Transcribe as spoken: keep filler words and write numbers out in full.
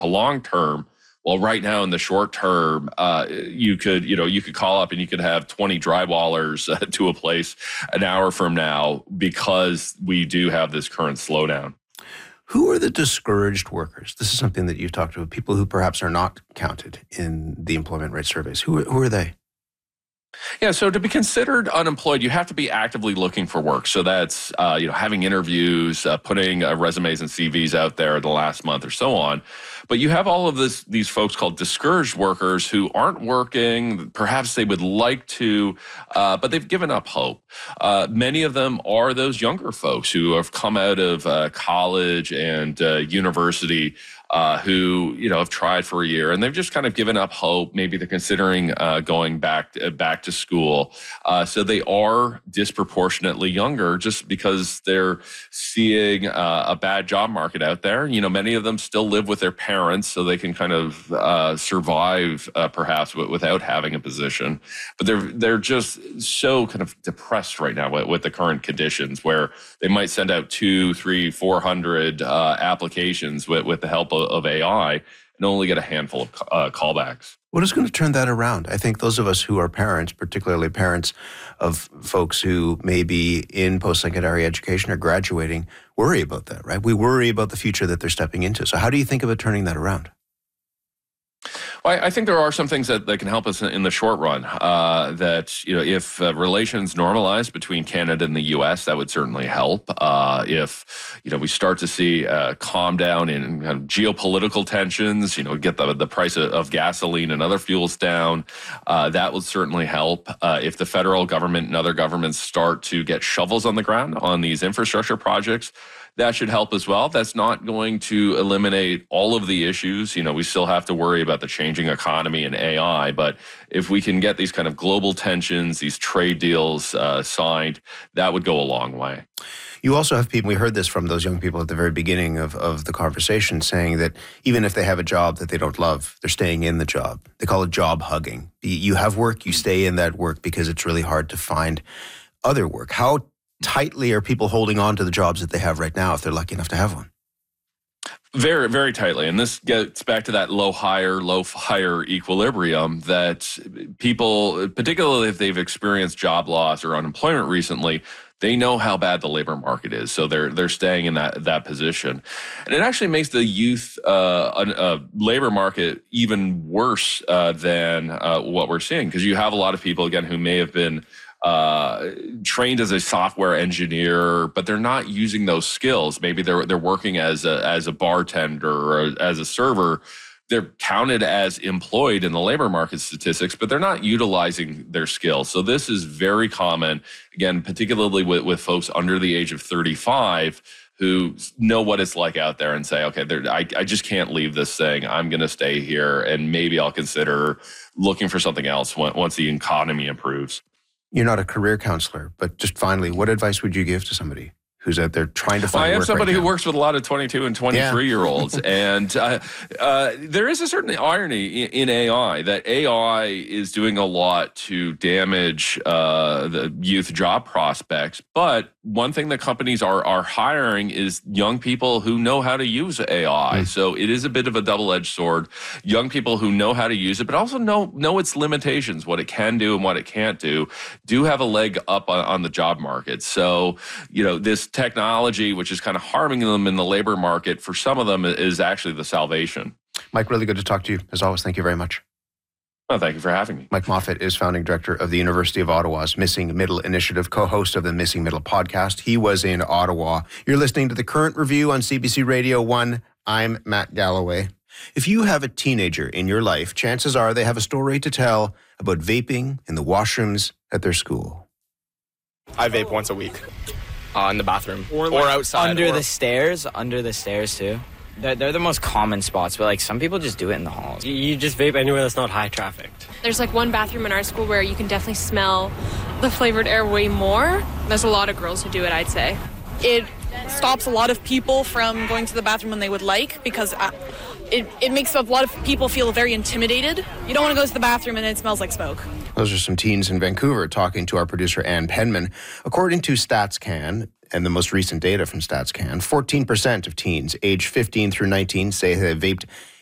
long term. Well, right now in the short term, uh, you could, you know, you could call up and you could have twenty drywallers uh, to a place an hour from now because we do have this current slowdown. Who are the discouraged workers? This is something that you've talked to, people who perhaps are not counted in the employment rate surveys. Who, who are they? Yeah, so to be considered unemployed, you have to be actively looking for work. So that's uh, you know having interviews, uh, putting uh, resumes and C Vs out there the last month or so on. But you have all of this these folks called discouraged workers who aren't working. Perhaps they would like to, uh, but they've given up hope. Uh, many of them are those younger folks who have come out of uh, college and uh, university. Uh, who you know have tried for a year and they've just kind of given up hope. Maybe they're considering uh, going back to, back to school. Uh, so they are disproportionately younger just because they're seeing uh, a bad job market out there. You know, many of them still live with their parents, so they can kind of uh, survive uh, perhaps w- without having a position. But they're they're just so kind of depressed right now with, with the current conditions, where they might send out two, three, four hundred uh, applications with, with the help of of A I and only get a handful of uh, callbacks. What is going to turn that around? I think those of us who are parents, particularly parents of folks who may be in post-secondary education or graduating, worry about that, right? We worry about the future that they're stepping into. So how do you think about turning that around? Well, I think there are some things that, that can help us in the short run. Uh, that, you know, if uh, relations normalize between Canada and the U S, that would certainly help. Uh, if, you know, we start to see uh, calm down in kind of geopolitical tensions, you know, get the, the price of, of gasoline and other fuels down, uh, that would certainly help. Uh, if the federal government and other governments start to get shovels on the ground on these infrastructure projects, that should help as well. That's not going to eliminate all of the issues. You know, we still have to worry about the changing economy and A I, but if we can get these kind of global tensions, these trade deals uh, signed, that would go a long way. You also have people, we heard this from those young people at the very beginning of, of the conversation, saying that even if they have a job that they don't love, they're staying in the job. They call it job hugging. You have work, you stay in that work because it's really hard to find other work. How tightly are people holding on to the jobs that they have right now if they're lucky enough to have one? Very, very tightly. And this gets back to that low higher, low higher equilibrium that people, particularly if they've experienced job loss or unemployment recently, they know how bad the labor market is. So they're they're staying in that that position. And it actually makes the youth uh, uh, labor market even worse uh, than uh, what we're seeing, because you have a lot of people, again, who may have been Uh, trained as a software engineer, but they're not using those skills. Maybe they're they're working as a as a bartender or as a server. They're counted as employed in the labor market statistics, but they're not utilizing their skills. So this is very common, again, particularly with, with folks under the age of thirty-five who know what it's like out there and say, okay, I, I just can't leave this thing. I'm going to stay here, and maybe I'll consider looking for something else when, once the economy improves. You're not a career counselor, but just finally, what advice would you give to somebody who's out there trying to find well, I am work somebody right who now? works with a lot of twenty-two and twenty-three yeah. year olds, and uh, uh, there is a certain irony in, in A I that A I is doing a lot to damage uh, the youth job prospects. But one thing that companies are are hiring is young people who know how to use A I. Mm. So it is a bit of a double-edged sword. Young people who know how to use it, but also know know its limitations, what it can do and what it can't do, do have a leg up on, on the job market. So, you know, this technology, which is kind of harming them in the labor market, for some of them is actually the salvation. Mike, really good to talk to you. As always, thank you very much. Well, thank you for having me. Mike Moffat is founding director of the University of Ottawa's Missing Middle Initiative, co-host of the Missing Middle podcast. He was in Ottawa. You're listening to The Current Review on C B C Radio one. I'm Matt Galloway. If you have a teenager in your life, chances are they have a story to tell about vaping in the washrooms at their school. I vape once a week. Uh, in the bathroom or, like or outside. Under or... the stairs, under the stairs too. They're, they're the most common spots, but like some people just do it in the halls. You, you just vape anywhere that's not high trafficked. There's like one bathroom in our school where you can definitely smell the flavored air way more. There's a lot of girls who do it, I'd say. It stops a lot of people from going to the bathroom when they would like, because uh, it, it makes a lot of people feel very intimidated. You don't want to go to the bathroom and it smells like smoke. Those are some teens in Vancouver talking to our producer, Ann Penman. According to StatsCan, and the most recent data from StatsCan, fourteen percent of teens aged fifteen through nineteen say they vaped